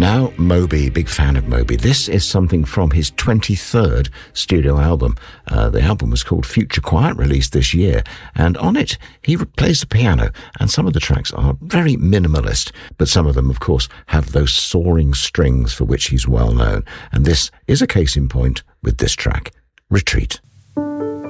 Now, Moby, big fan of Moby. This is something from his 23rd studio album. The album was called Future Quiet, released this year, and on it, he plays the piano, and some of the tracks are very minimalist, but some of them, of course, have those soaring strings for which he's well known, and this is a case in point with this track, Retreat.